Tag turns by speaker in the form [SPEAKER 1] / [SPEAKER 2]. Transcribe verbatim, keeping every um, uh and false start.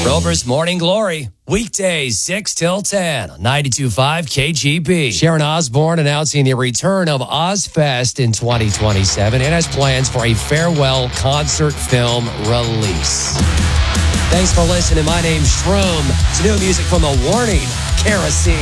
[SPEAKER 1] Rover's Morning Glory, weekdays six till ten on ninety-two point five K G B. Sharon Osbourne announcing the return of Ozfest in twenty twenty-seven and has plans for a farewell concert film release. Thanks for listening. My name's Shroom. It's new music from The Warning, Kerosene.